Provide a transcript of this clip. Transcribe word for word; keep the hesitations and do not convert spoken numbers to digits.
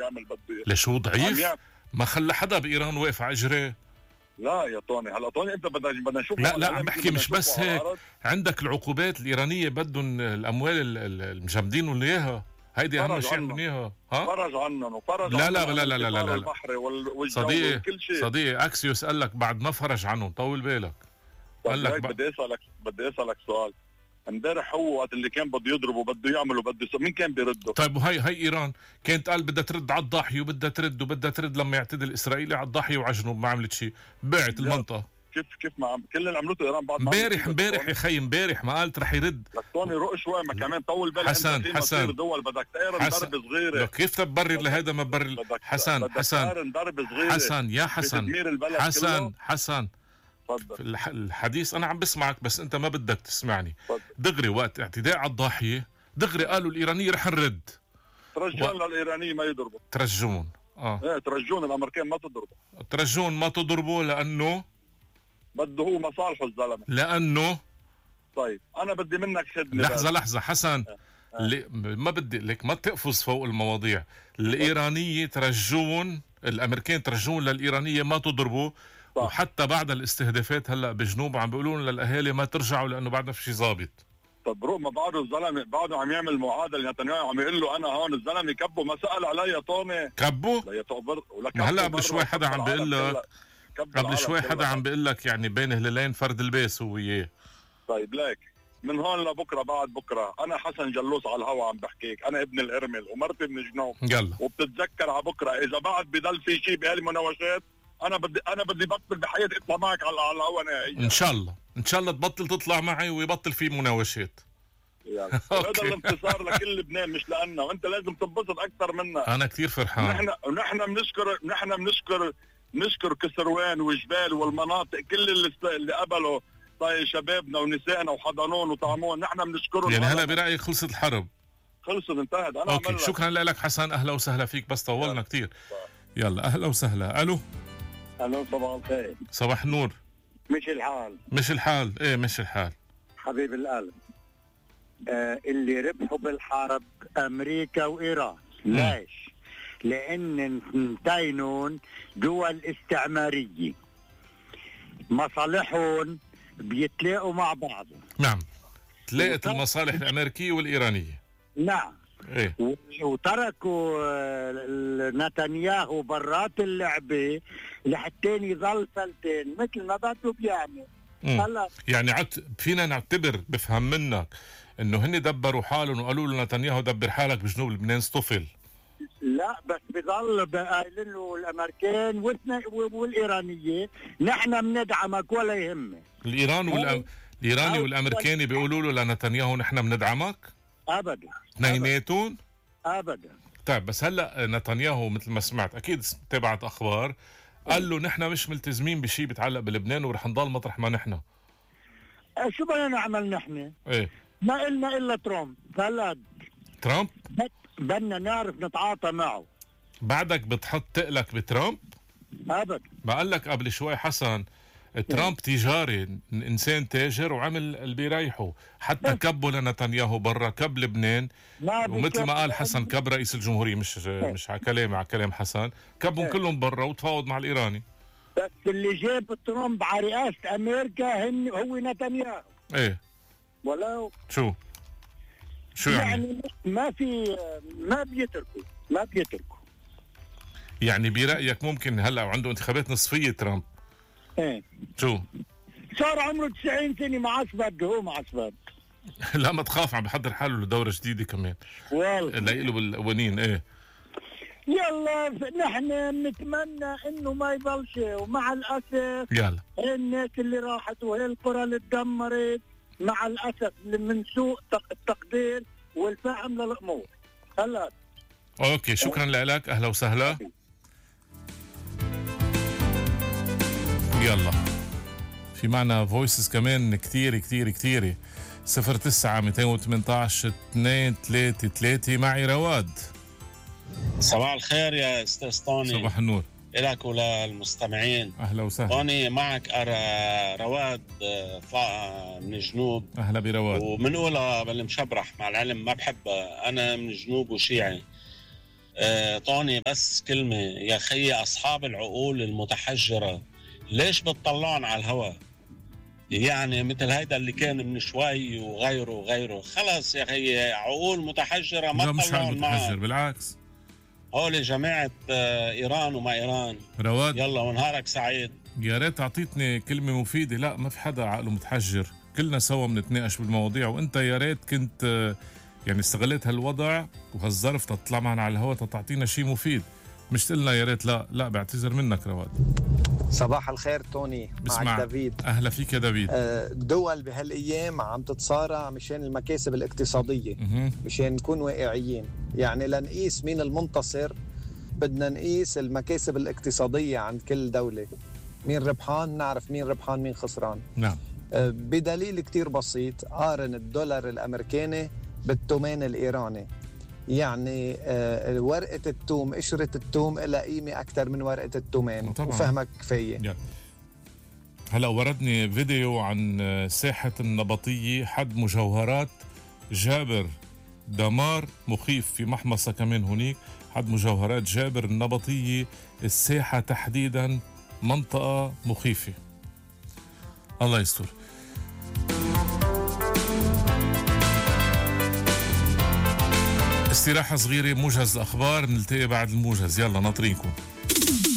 يعمل بده اياه. لشو ضعيف؟ ما خلى حدا بايران واقف على اجريه. لا يا طوني، هلا طوني انت بدنا بدنا نشوف. لا لا عم بحكي مش بس هيك، عندك العقوبات الايرانيه بدهم الاموال المجمدين لهم اياها، هيدي اهم شيء عندهم اياها. ها فرج عنهم وفرج لا لا لا لا لا لا لا البحر والجو صديقي وكل شيء. صديقي اكسيوس قال لك بعد ما فرج عنهم طول بالك. قال لك بدي اسالك بدي اسالك سؤال. امبارح هو وقت اللي كان بده يضرب وبده يعمل وبده يسوي، مين كان بيرده؟ طيب وهي هي ايران كانت قال بدها ترد على الضاحيه وبدها ترد وبدها ترد لما يعتدي الاسرائيلي على الضاحيه وعلى الجنوب، ما عملت شيء، باعت المنطقه. كيف كيف ما عم كل اللي عملته ايران بعد ما امبارح امبارح يا خي امبارح ما قالت رح يرد. لك طوني روق شوي، ما كمان طول بالك. حسن حسن دول بدك تقارن ضرب صغيره. كيف تبرر لهذا ما برر؟ حسن حسن حسن يا حسن حسن حسن تفضل. الحديث انا عم بسمعك بس انت ما بدك تسمعني. دغري وقت اعتداء على الضاحيه دغري قالوا الايرانيه رح نرد. ترجون و... للايرانيه ما يضربوا. ترجون اه ايه ترجون الامريكان ما تضربوا. ترجون ما تضربوا لانه بده هو مصالحه الزلمه. لانه طيب انا بدي منك خدمه. لحظه لحظه حسن اه. اه. ما بدي لك ما تقفز فوق المواضيع. الايرانيه ترجون، الامريكان ترجون للايرانيه ما تضربوا. صح. وحتى بعد الاستهدافات هلا بجنوب عم بيقولون للاهالي ما ترجعوا لانه بعدنا في شيء ظابط. طب روح ما بعده الزلمه بعده عم يعمل معادله نتنياهو، عم يقول له انا هون الزلمه كبوا ما سال علي يا طوني. كبوا؟ لا يتقبر ولك. هلا قبل شوي حدا عم بيقول لك قبل شوي حدا عم بيقول لك يعني بين هلالين فرد البيس هو وياه. طيب ليك من هون لبكره بعد بكره انا حسن جلوس على الهوا عم بحكيك، انا ابن الارمل ومرتي من جنوب. يلا وبتتذكر على بكره اذا بعد بضل في شيء بهالمناوشات انا بدي انا بدي بطل بحياتي اطلع معك على على الهوا نهائيا. ان شاء الله ان شاء الله تبطل تطلع معي ويبطل في مناوشات. يعني هذا الانتصار لكل لبنان مش لنا، وانت لازم تنبسط اكثر منا. انا كثير فرحان. نحن نحن بنشكر نحن بنشكر نشكر كسروان وجبال والمناطق كل اللي اللي قبلوا طيب شبابنا ونسائنا وحضنون وطعمون، نحن بنشكرهم. يعني هلا برايك خلصت الحرب؟ خلصت انتهت. انا اوكي شكرا لك حسن، اهلا وسهلا فيك بس طولنا كثير. يلا اهلا وسهلا. الو الو صباح الخير. صباح النور. مش الحال مش الحال ايه مش الحال حبيب القلب. آه اللي ربحوا بالحرب امريكا وايران. م. ليش؟ لان اثنتينهم دول استعماريه مصالحهم بيتلاقوا مع بعض. نعم تلاقت المصالح الامريكيه والايرانيه. نعم ايه وتركوا نتنياهو برات اللعبه لحتى يظل سلطان مثل ما بده بيعمل. هلا يعني عت... فينا نعتبر بفهم منك انه هن دبروا حالهم وقالوا له نتنياهو دبر حالك بجنوب لبنان اصطفل. لا بس بضل قايلين له الامريكان والايرانيه نحن بندعمك ولا يهمك. الايران والأم... الايراني والامريكاني بيقولوا له لنتنياهو نحن بندعمك؟ ابدا اثنيناتهم؟ ابدا. طيب بس هلا نتنياهو مثل ما سمعت اكيد تابعت اخبار قال له نحن مش ملتزمين بشيء بيتعلق بلبنان ورح نضل مطرح ما نحن. شو بدنا نعمل نحن؟ ايه ما إلنا الا ترامب. هلا ترامب بدنا نعرف نتعاطى معه. بعدك بتحط تقلك بترامب؟ ابدا. بقول لك قبل شوي حسن ترامب تجاري انسان تاجر وعمل اللي بيريحه، حتى كبوا لنتنياهو برا كب لبنان ومثل ما قال حسن كب رئيس الجمهورية مش مش على كلامي على كلام حسن كبهم كلهم برا وتفاوض مع الايراني. بس اللي جاب ترامب على رئاسة امريكا هن هو نتنياهو. ايه ولو شو شو يعني؟ يعني ما في ما بيتركوا ما بيتركوا يعني برأيك ممكن هلا عنده انتخابات نصفية ترامب؟ ايه شو؟ صار عمره تسعين سنة ما عادش بده هو ما عادش بده. لا ما تخاف عم بحضر حاله لدورة جديدة كمان. والله لاقي له بالقوانين ايه. يلا نحن نتمنى انه ما يضلش، ومع الاسف يلا الناس اللي راحت وهي القرى اللي تدمرت مع الاسف من سوء التقدير والفهم للامور. هلا اوكي شكرا لك اهلا وسهلا. يلا في معنا فويسز كمان كتير كتير كتير. صفر تسعة مئتين وثمانية عشر اثنين ثلاثة ثلاثة معي رواد. صباح الخير يا استاذ طوني. صباح النور لك وللمستمعين. اهلا وسهلا. طوني معك رواد من الجنوب. اهلا برواد. ومنقولها بالمشبرح مع العلم ما بحب انا من الجنوب وشيعي، آه طوني بس كلمة يا خي، أصحاب العقول المتحجرة ليش بتطلعون على الهواء؟ يعني مثل هيدا اللي كان من شوي وغيره وغيره، خلص يا خي عقول متحجرة ما تطلعون معه. متحجر بالعكس، هولي جماعة آه إيران وما إيران. رواد يلا ونهارك سعيد. يا ريت تعطيتني كلمة مفيدة. لا ما في حدا عقله متحجر، كلنا سوا بنتناقش بالمواضيع، وانت يا ريت كنت آه يعني استغليت هالوضع وهالظرف تطلع معنا على الهواء تعطينا شيء مفيد، مش تقلنا يا ريت. لا لا بعتذر منك رواد. صباح الخير توني، معك دافيد. اهلا فيك يا دافيد. الدول بهالايام عم تتصارع مشان المكاسب الاقتصاديه، مشان نكون واقعيين. يعني لنقيس مين المنتصر بدنا نقيس المكاسب الاقتصاديه عند كل دوله، مين ربحان نعرف مين ربحان مين خسران. نعم. بدليل كتير بسيط، قارن الدولار الامريكاني بالتومان الايراني. يعني آه ورقة التوم، قشرة التوم لها قيمة أكثر من ورقة التومان، وفهمك كفاية. هلا وردني فيديو عن ساحة النبطية، حد مجوهرات جابر، دمار مخيف في محمصة كمان هناك، حد مجوهرات جابر النبطية، الساحة تحديدا منطقة مخيفة. الله يستر. استراحة صغيرة، موجز الأخبار، نلتقي بعد الموجز. يلا ناطرينكم.